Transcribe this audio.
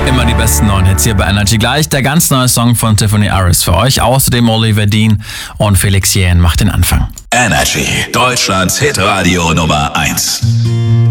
Immer die besten neuen Hits hier bei Energy. Gleich der ganz neue Song von Tiffany Aris für euch. Außerdem Oliver Dean und Felix Jähn macht den Anfang. Energy, Deutschlands Hitradio Nummer 1.